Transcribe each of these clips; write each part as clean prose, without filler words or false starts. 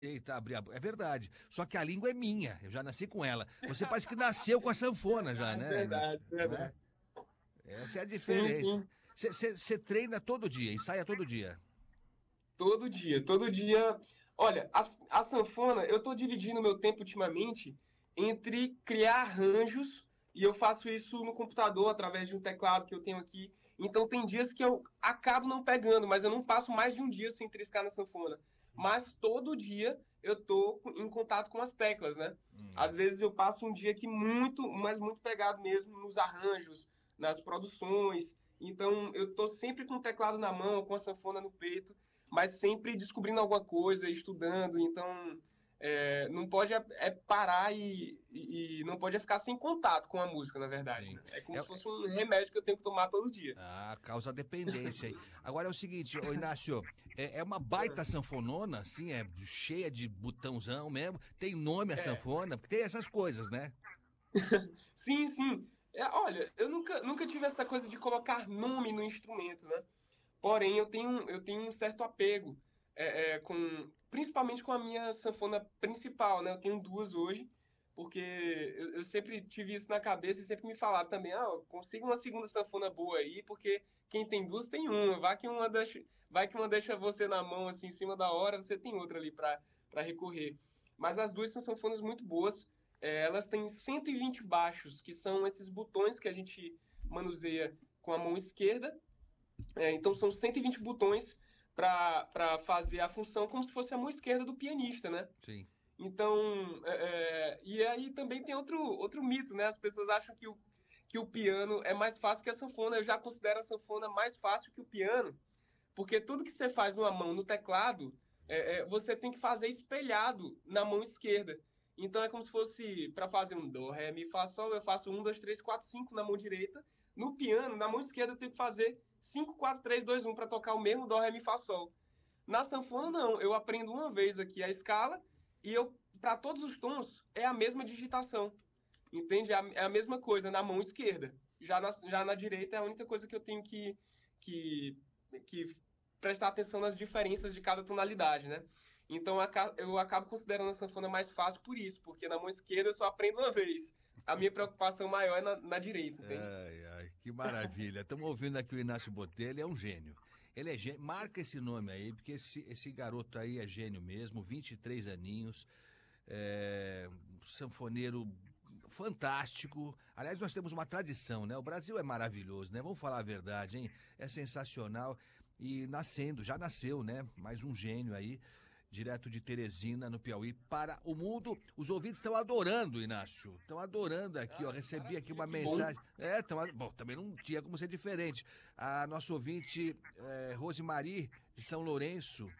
Eita, abrir a boca. É verdade. Só que a língua é minha. Eu já nasci com ela. Você parece que nasceu com a sanfona já, Verdade, né, Inácio? verdade, Né? verdade. Essa é a Sim, diferença. sim. Você treina todo dia, ensaia todo dia. Todo dia, todo dia. Olha, a sanfona, eu tô dividindo meu tempo ultimamente entre criar arranjos, e eu faço isso no computador através de um teclado que eu tenho aqui. Então tem dias que eu acabo não pegando, mas eu não passo mais de um dia sem triscar na sanfona. Mas todo dia eu tô em contato com as teclas, né? Às vezes eu passo um dia aqui muito, mas muito pegado mesmo nos arranjos, nas produções. Então eu tô sempre com o teclado na mão, com a sanfona no peito, mas sempre descobrindo alguma coisa, estudando. Então, não pode parar e não pode ficar sem contato com a música, na verdade. Sim. Né? É como se É, fosse um remédio que eu tenho que tomar todo dia. causa dependência aí. Agora é o seguinte, ô Inácio, é uma baita sanfonona, assim, é cheia de botãozão mesmo. Tem nome a É, sanfona, porque tem essas coisas, né? sim, sim. Olha, eu nunca tive essa coisa de colocar nome no instrumento, né? Porém, eu tenho um certo apego, principalmente com a minha sanfona principal, né? Eu tenho duas hoje, porque eu sempre tive isso na cabeça e sempre me falaram também, consiga uma segunda sanfona boa aí, porque quem tem duas tem uma, vai que uma deixa você na mão, assim, em cima da hora, você tem outra ali para recorrer. Mas as duas são sanfonas muito boas, elas têm 120 baixos, que são esses botões que a gente manuseia com a mão esquerda, então são 120 botões para fazer a função como se fosse a mão esquerda do pianista, né? Sim. Então, e aí também tem outro mito, né? As pessoas acham que o piano é mais fácil que a sanfona. Eu já considero a sanfona mais fácil que o piano, porque tudo que você faz numa mão no teclado, você tem que fazer espelhado na mão esquerda. Então é como se fosse para fazer um dó, ré, mi, fá, sol, eu faço um, dois, três, quatro, cinco na mão direita. No piano, na mão esquerda, eu tenho que fazer 5, 4, 3, 2, 1 para tocar o mesmo dó, ré, mi, fá, sol. Na sanfona, não. Eu aprendo uma vez aqui a escala e para todos os tons, é a mesma digitação. Entende? É a mesma coisa na mão esquerda. Já na direita é a única coisa que eu tenho que, que prestar atenção nas diferenças de cada tonalidade, né? Então eu acabo considerando a sanfona mais fácil por isso, porque na mão esquerda eu só aprendo uma vez. A minha preocupação maior é na direita, entende? Ai, ai, que maravilha. Estamos ouvindo aqui o Inácio Botelho, é um gênio. Ele é gênio. Marca esse nome aí, porque esse garoto aí é gênio mesmo, 23 aninhos, sanfoneiro fantástico. Aliás, nós temos uma tradição, né? O Brasil é maravilhoso, né? Vamos falar a verdade, hein? É sensacional. E nascendo, já nasceu, né? Mais um gênio aí, direto de Teresina, no Piauí, para o mundo. Os ouvintes estão adorando, Inácio. Estão adorando aqui, ó. Ah, Recebi aqui maravilha, uma que bom. mensagem. Bom, também não tinha como ser diferente. A nossa ouvinte, Rosemary, de São Lourenço,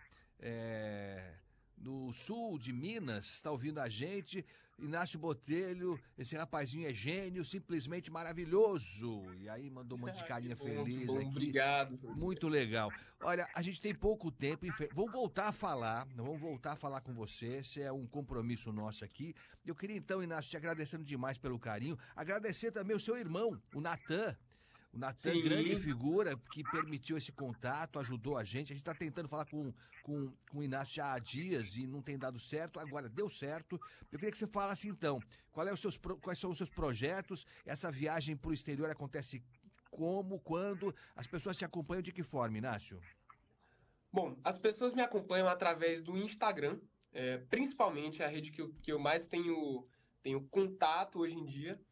é, no sul de Minas, está ouvindo a gente. Inácio Botelho, esse rapazinho é gênio, simplesmente maravilhoso. E aí mandou um monte de Ah, que carinha bom, que feliz bom. aqui. Obrigado. Muito legal. Olha, a gente tem pouco tempo, vamos voltar a falar, vamos voltar a falar com você, esse é um compromisso nosso aqui. Eu queria então, Inácio, te agradecendo demais pelo carinho, agradecer também o seu irmão, o Natan. O Natan, grande Sim. figura, que permitiu esse contato, ajudou a gente. A gente está tentando falar com o Inácio já há dias e não tem dado certo. Agora deu certo. Eu queria que você falasse então, quais são os seus projetos? Essa viagem para o exterior acontece como, quando? As pessoas te acompanham de que forma, Inácio? Bom, as pessoas me acompanham através do Instagram, principalmente a rede que eu mais tenho contato hoje em dia.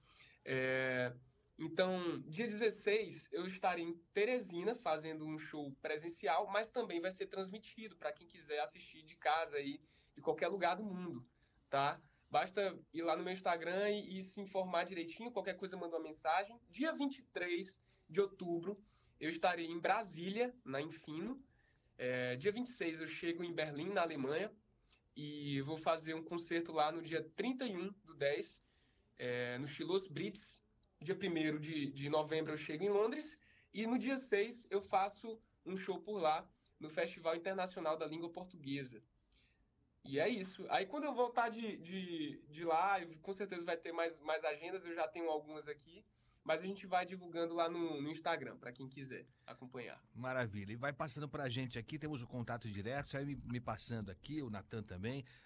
É, então, dia 16 eu estarei em Teresina fazendo um show presencial, mas também vai ser transmitido para quem quiser assistir de casa aí, de qualquer lugar do mundo, tá? Basta ir lá no meu Instagram e se informar direitinho, qualquer coisa manda uma mensagem. Dia 23 de outubro eu estarei em Brasília, na Infino. Dia 26 eu chego em Berlim, na Alemanha, e vou fazer um concerto lá no dia 31 do 10, no Stilos Brits. Dia 1º de novembro eu chego em Londres, e no dia 6 eu faço um show por lá, no Festival Internacional da Língua Portuguesa. E é isso. Aí quando eu voltar de lá, com certeza vai ter mais agendas, eu já tenho algumas aqui, mas a gente vai divulgando lá no Instagram, para quem quiser acompanhar. Maravilha. E vai passando pra gente aqui, temos o contato direto, sai me passando aqui, o Natan também.